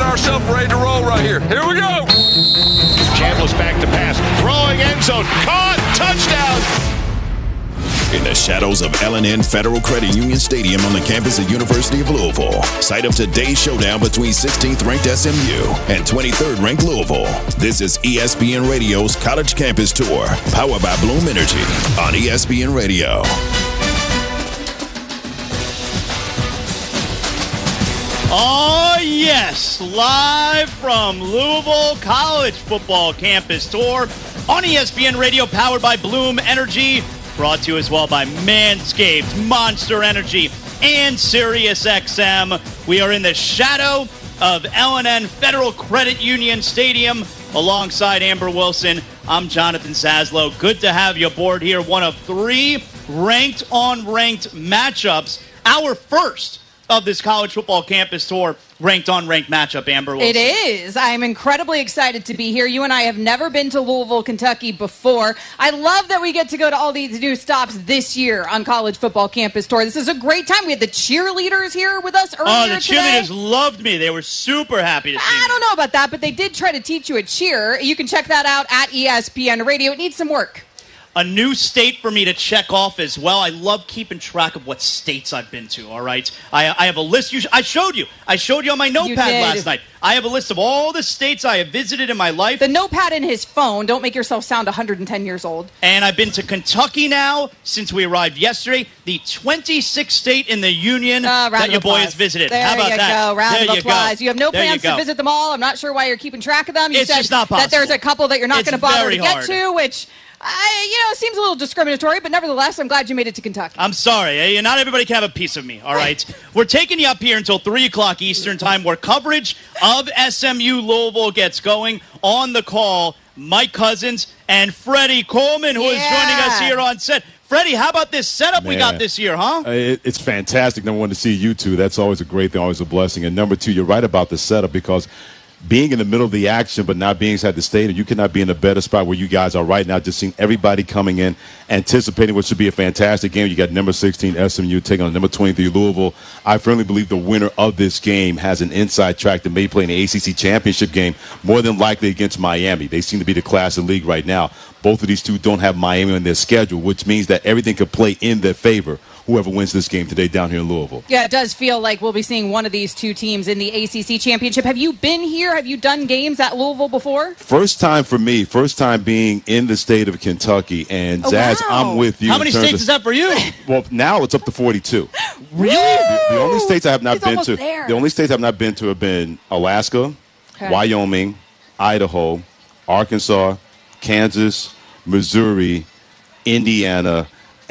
get ourselves ready to roll right here. Here we go. Chambliss back to pass. Throwing end zone. Caught. Touchdown. In the shadows of L&N Federal Credit Union Stadium on the campus of University of Louisville, site of today's showdown between 16th-ranked SMU and 23rd-ranked Louisville. This is ESPN Radio's College Campus Tour, powered by Bloom Energy on ESPN Radio. Oh, yes, live from Louisville College Football Campus Tour on ESPN Radio, powered by Bloom Energy. Brought to you as well by Manscaped, Monster Energy, and SiriusXM. We are in the shadow of L&N Federal Credit Union Stadium alongside Amber Wilson. I'm Jonathan Zaslow. Good to have you aboard here. One of 3 ranked-on-ranked matchups. Our first of this college football campus tour, ranked-on-ranked matchup, Amber Wilson. It is. I'm incredibly excited to be here. You and I have never been to Louisville, Kentucky before. I love that we get to go to all these new stops this year on College Football Campus Tour. This is a great time. We had the cheerleaders here with us earlier today. Oh, the cheerleaders loved me. They were super happy to see me. I don't know about that, but they did try to teach you a cheer. You can check that out at ESPN Radio. It needs some work. A new state for me to check off as well. I love keeping track of what states I've been to, all right? I have a list. I showed you on my notepad last night. I have a list of all the states I have visited in my life. The notepad in his phone. Don't make yourself sound 110 years old. And I've been to Kentucky now since we arrived yesterday, the 26th state in the union that your boy has visited. There How about you that? Go. Round of applause. You have no plans to visit them all. I'm not sure why you're keeping track of them. You it's said just not possible. that there's a couple that you're not going to bother to get hard. to, which... seems a little discriminatory, but nevertheless, I'm glad you made it to Kentucky. I'm sorry. Not everybody can have a piece of me, all right? We're taking you up here until 3 o'clock Eastern Time, where coverage of SMU Louisville gets going. On the call, Mike Cousins and Freddie Coleman, who is joining us here on set. Freddie, how about this setup we got this year, huh? It's fantastic, number one, to see you two. That's always a great thing, always a blessing. And number two, you're right about the setup, because being in the middle of the action but not being inside the stadium, you cannot be in a better spot where you guys are right now, just seeing everybody coming in, anticipating what should be a fantastic game. You got number 16 SMU taking on number 23 Louisville. I firmly believe the winner of this game has an inside track that may play in the ACC championship game, more than likely against Miami. They seem to be the class of the league right now. Both of these two don't have Miami on their schedule, which means that everything could play in their favor, whoever wins this game today down here in Louisville. Yeah, it does feel like we'll be seeing one of these two teams in the ACC championship. Have you been here? Have you done games at Louisville before? First time for me. First time being in the state of Kentucky. And Zaz, wow. I'm with you. How many states is that for you? Well, now it's up to 42. Really? The only states I have not been to. There. The only states I've not been to have been Alaska, Wyoming, Idaho, Arkansas, Kansas, Missouri, Indiana,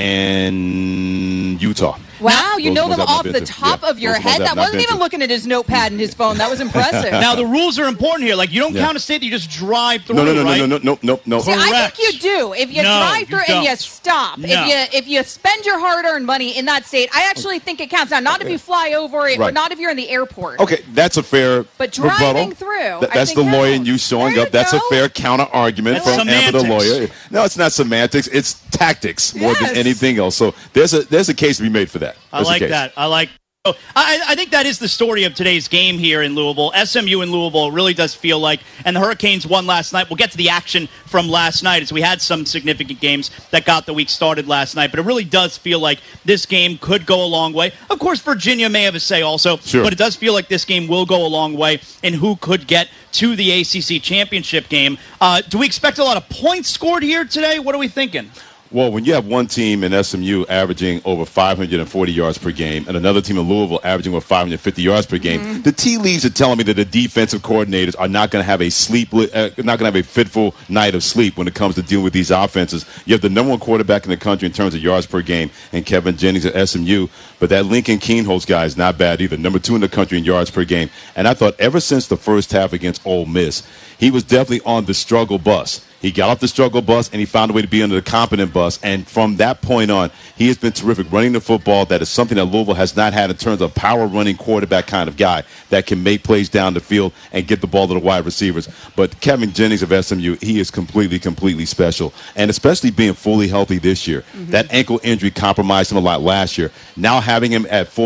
and Utah. Wow, you know them off the to. top of your those head. ones That wasn't even looking at his notepad and his phone. That was impressive. Now, the rules are important here. Like, you don't count a state that you just drive through, right? No. See, I think you do. If you drive through and you stop, if you spend your hard-earned money in that state, I actually think it counts. Now, not if you fly over it, or not if you're in the airport. Okay, that's a fair But driving rebuttal. through, That's the lawyer and you showing up. That's a fair counter-argument from Amber, the lawyer. No, it's not semantics. It's tactics more than anything else. So there's a case to be made for that. I like that. I think that is the story of today's game here in Louisville. SMU in Louisville really does feel like, and the Hurricanes won last night. We'll get to the action from last night, as we had some significant games that got the week started last night. But it really does feel like this game could go a long way. Of course, Virginia may have a say also, but it does feel like this game will go a long way in who could get to the ACC championship game. Do we expect a lot of points scored here today? What are we thinking? Well, when you have one team in SMU averaging over 540 yards per game and another team in Louisville averaging over 550 yards per game, the tea leaves are telling me that the defensive coordinators are not going to have a fitful night of sleep when it comes to dealing with these offenses. You have the number one quarterback in the country in terms of yards per game, and Kevin Jennings at SMU, but that Lincoln Kienholz guy is not bad either. Number 2 in the country in yards per game. And I thought ever since the first half against Ole Miss, he was definitely on the struggle bus. He got off the struggle bus, and he found a way to be under the competent bus. And from that point on, he has been terrific running the football. That is something that Louisville has not had in terms of power-running quarterback kind of guy that can make plays down the field and get the ball to the wide receivers. But Kevin Jennings of SMU, he is completely special, and especially being fully healthy this year. That ankle injury compromised him a lot last year. Now having him at full 100%,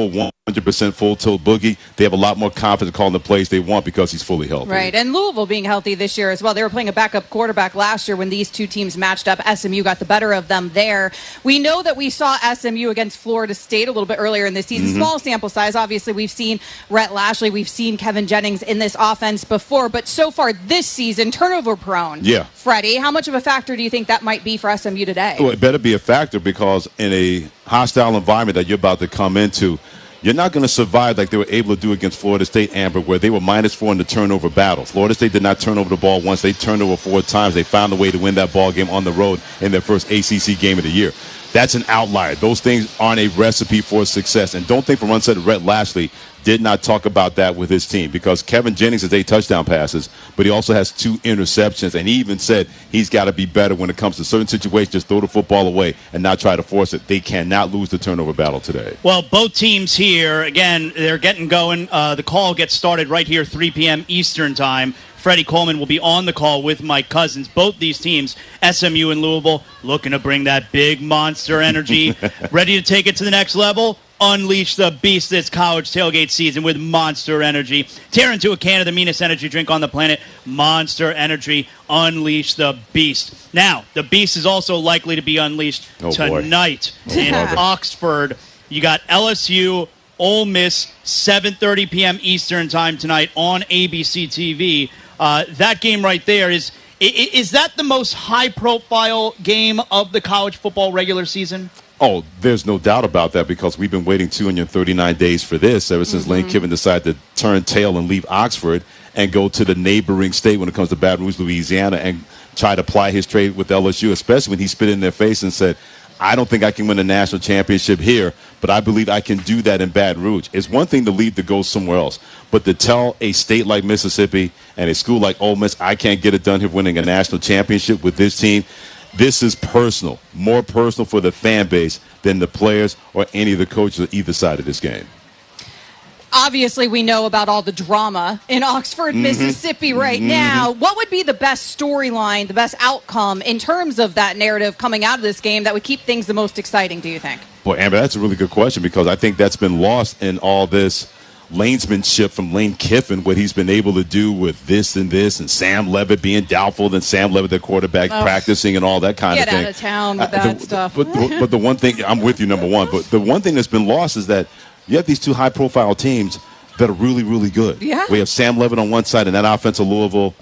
100% full tilt Boogie, they have a lot more confidence calling the plays they want because he's fully healthy. Right, and Louisville being healthy this year as well. They were playing a backup quarterback last year when these two teams matched up. SMU got the better of them there. We know that we saw SMU against Florida State a little bit earlier in this season. Small sample size. Obviously, we've seen Rhett Lashley. We've seen Kevin Jennings in this offense before. But so far this season, turnover prone. Yeah. Freddie, how much of a factor do you think that might be for SMU today? Well, it better be a factor because in a hostile environment that you're about to come into, you're not going to survive like they were able to do against Florida State, Amber, where they were -4 in the turnover battle. Florida State did not turn over the ball once. They turned over 4 times. They found a way to win that ball game on the road in their first ACC game of the year. That's an outlier. Those things aren't a recipe for success. And don't think for one second Rhett Lashley did not talk about that with his team because Kevin Jennings has 8 touchdown passes, but he also has 2 interceptions. And he even said he's got to be better when it comes to certain situations. Just throw the football away and not try to force it. They cannot lose the turnover battle today. Well, both teams here, again, they're getting going. The call gets started right here, 3 p.m. Eastern time. Freddie Coleman will be on the call with Mike Cousins. Both these teams, SMU and Louisville, looking to bring that big monster energy, ready to take it to the next level. Unleash the beast this college tailgate season with Monster Energy. Tear into a can of the meanest energy drink on the planet. Monster Energy. Unleash the beast. Now, the beast is also likely to be unleashed tonight in Oxford. You got LSU, Ole Miss, 7:30 p.m. Eastern time tonight on ABC TV. That game right there is that the most high-profile game of the college football regular season? Oh, there's no doubt about that because we've been waiting 239 days for this ever since Lane Kiffin decided to turn tail and leave Oxford and go to the neighboring state when it comes to Baton Rouge, Louisiana, and try to ply his trade with LSU, especially when he spit in their face and said, I don't think I can win a national championship here, but I believe I can do that in Baton Rouge. It's one thing to leave to go somewhere else, but to tell a state like Mississippi and a school like Ole Miss, I can't get it done here winning a national championship with this team, this is personal, more personal for the fan base than the players or any of the coaches on either side of this game. Obviously, we know about all the drama in Oxford, Mississippi right now. What would be the best storyline, the best outcome in terms of that narrative coming out of this game that would keep things the most exciting, do you think? Well, Amber, that's a really good question because I think that's been lost in all this lanesmanship from Lane Kiffin, what he's been able to do with this and Sam Levitt being doubtful, then Sam Levitt, the quarterback, practicing and all that kind of thing. Get out of town with that stuff. But the one thing, I'm with you, number one, but the one thing that's been lost is that you have these 2 high-profile teams that are really, really good. Yeah. We have Sam Levitt on one side and that offense of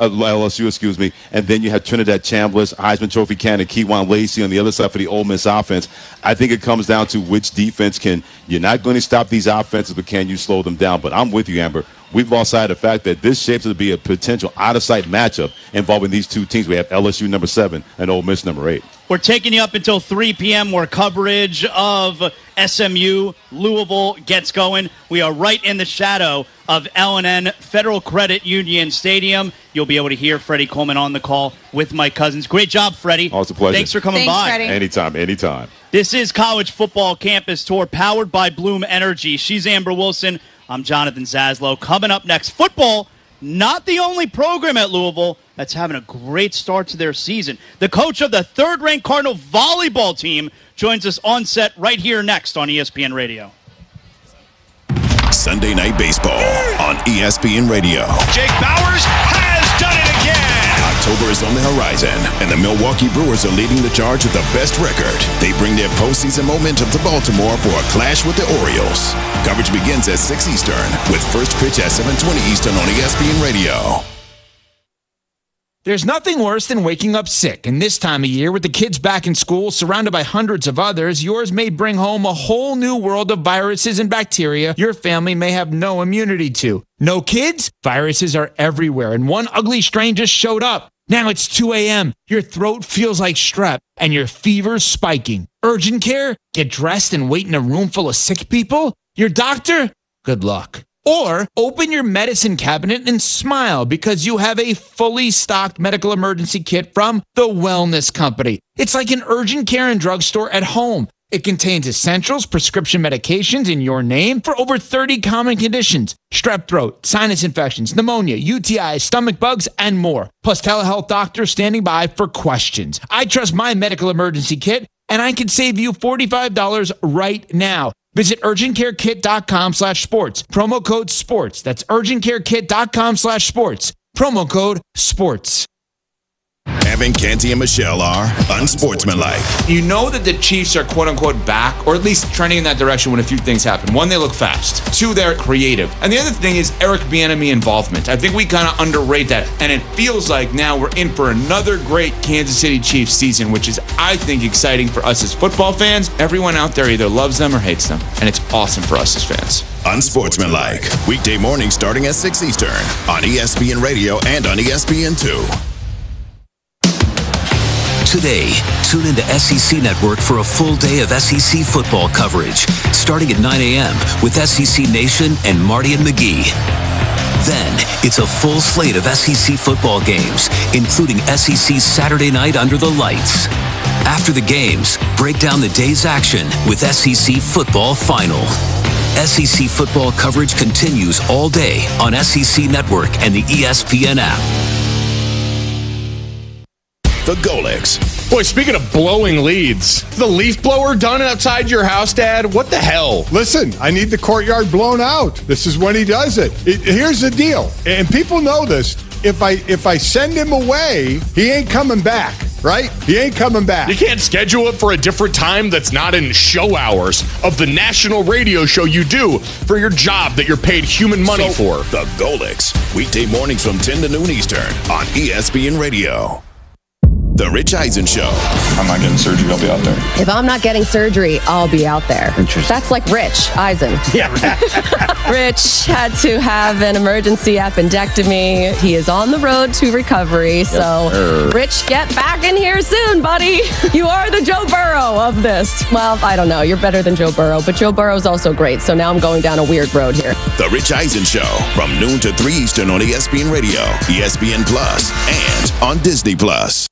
LSU, and then you have Trinidad Chambliss, Heisman Trophy candidate Kewan Lacey on the other side for the Ole Miss offense. I think it comes down to which defense you're not going to stop these offenses, but can you slow them down? But I'm with you, Amber. We've lost sight of the fact that this shapes to be a potential out-of-sight matchup involving these 2 teams. We have LSU number 7 and Ole Miss number 8. We're taking you up until 3 p.m. where coverage of SMU Louisville gets going. We are right in the shadow of L&N Federal Credit Union Stadium. You'll be able to hear Freddie Coleman on the call with Mike Cousins. Great job, Freddie. Oh, it's a pleasure. Thanks for coming by. Freddie. Anytime. This is College Football Campus Tour powered by Bloom Energy. She's Amber Wilson. I'm Jonathan Zaslow. Coming up next, football, not the only program at Louisville that's having a great start to their season. The coach of the 3rd-ranked Cardinal volleyball team joins us on set right here next on ESPN Radio. Sunday Night Baseball on ESPN Radio. Jake Bowers has done it again. October is on the horizon, and the Milwaukee Brewers are leading the charge with the best record. They bring their postseason momentum to Baltimore for a clash with the Orioles. Coverage begins at 6 Eastern with first pitch at 7:20 Eastern on ESPN Radio. There's nothing worse than waking up sick, and this time of year, with the kids back in school, surrounded by hundreds of others, yours may bring home a whole new world of viruses and bacteria your family may have no immunity to. No kids? Viruses are everywhere, and one ugly strain just showed up. Now it's 2 a.m., your throat feels like strep, and your fever's spiking. Urgent care? Get dressed and wait in a room full of sick people? Your doctor? Good luck. Or open your medicine cabinet and smile because you have a fully stocked medical emergency kit from The Wellness Company. It's like an urgent care and drugstore at home. It contains essentials, prescription medications in your name for over 30 common conditions. Strep throat, sinus infections, pneumonia, UTIs, stomach bugs, and more. Plus telehealth doctors standing by for questions. I trust my medical emergency kit, and I can save you $45 right now. Visit urgentcarekit.com/sports. Promo code SPORTS. That's urgentcarekit.com/sports. Promo code SPORTS. Evan, Canty, and Michelle are unsportsmanlike. You know that the Chiefs are quote-unquote back, or at least trending in that direction when a few things happen. One, they look fast. Two, they're creative. And the other thing is Eric Bieniemy involvement. I think we kind of underrate that. And it feels like now we're in for another great Kansas City Chiefs season, which is, I think, exciting for us as football fans. Everyone out there either loves them or hates them. And it's awesome for us as fans. Unsportsmanlike. Weekday mornings starting at 6 Eastern on ESPN Radio and on ESPN2. Today, tune into SEC Network for a full day of SEC football coverage, starting at 9 a.m. with SEC Nation and Marty and McGee. Then, it's a full slate of SEC football games, including SEC's Saturday night under the lights. After the games, break down the day's action with SEC Football Final. SEC football coverage continues all day on SEC Network and the ESPN app. The Golics. Boy, speaking of blowing leads, the leaf blower done outside your house, Dad? What the hell? Listen, I need the courtyard blown out. This is when he does it. Here's the deal, and people know this. If I send him away, he ain't coming back, right? He ain't coming back. You can't schedule it for a different time that's not in show hours of the national radio show you do for your job that you're paid human money for. The Golics. Weekday mornings from 10 to noon Eastern on ESPN Radio. The Rich Eisen Show. I'm not getting surgery. I'll be out there. If I'm not getting surgery, I'll be out there. Interesting. That's like Rich Eisen. Yeah. Rich had to have an emergency appendectomy. He is on the road to recovery. So, Rich, get back in here soon, buddy. You are the Joe Burrow of this. Well, I don't know. You're better than Joe Burrow, but Joe Burrow's also great. So now I'm going down a weird road here. The Rich Eisen Show from noon to 3 Eastern on ESPN Radio, ESPN Plus, and on Disney Plus.